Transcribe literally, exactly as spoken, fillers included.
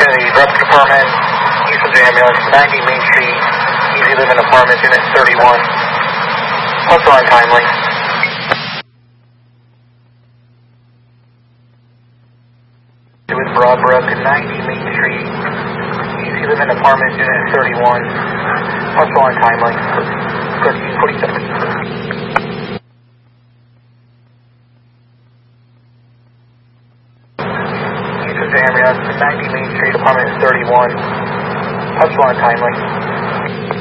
Kennedy, Breakfast Department, Houston's ambulance, ninety Main Street, Easy Living Apartments, Unit thirty-one. Also untimely. With Broadbrook, ninety Main Street, Easy Living Apartments, Unit thirty-one. Also untimely. thirteen forty-seven. Ambulance, ninety Main Street, apartment thirty-one. Also untimely.